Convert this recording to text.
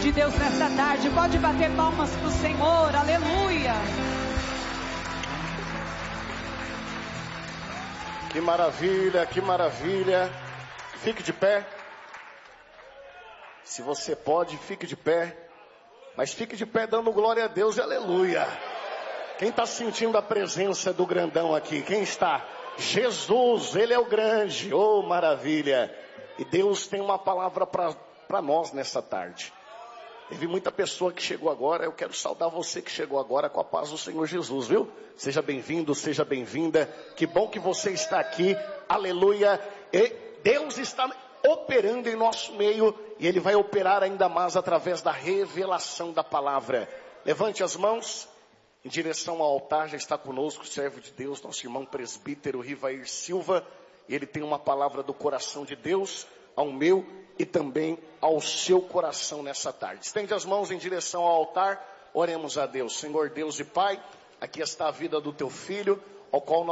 de Deus nessa tarde. Pode bater palmas para o Senhor, aleluia. Que maravilha, que maravilha. Fique de pé. Se você pode, fique de pé. Mas fique de pé dando glória a Deus e aleluia. Quem está sentindo a presença do grandão aqui? Quem está? Jesus, Ele é o grande. Oh, maravilha. E Deus tem uma palavra para nós nessa tarde. Teve muita pessoa que chegou agora. Eu quero saudar você que chegou agora com a paz do Senhor Jesus, viu? Seja bem-vindo, seja bem-vinda. Que bom que você está aqui. Aleluia. E Deus está operando em nosso meio. E Ele vai operar ainda mais através da revelação da palavra. Levante as mãos. Em direção ao altar já está conosco o servo de Deus, nosso irmão presbítero Rivair Silva. E ele tem uma palavra do coração de Deus ao meu e também ao seu coração nessa tarde. Estende as mãos em direção ao altar, oremos a Deus. Senhor Deus e Pai, aqui está a vida do teu filho, ao qual nós